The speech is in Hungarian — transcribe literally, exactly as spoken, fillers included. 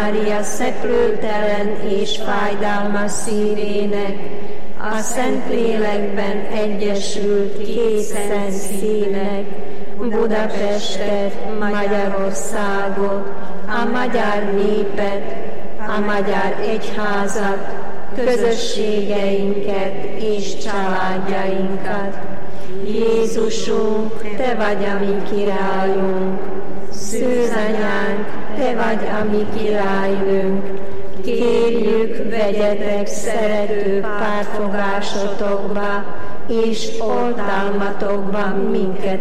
Mária szeplőtelen és fájdalmas szívének, a Szentlélekben egyesült két szent szívnek, Budapestet, Magyarországot, a magyar népet, a magyar egyházat, közösségeinket és családjainkat. Jézusunk, Te vagy a mi királyunk, Szűzanyánk, Te vagy a mi királynőnk, kérjük, vegyetek szerető pártfogásotokba, és oltalmatokba minket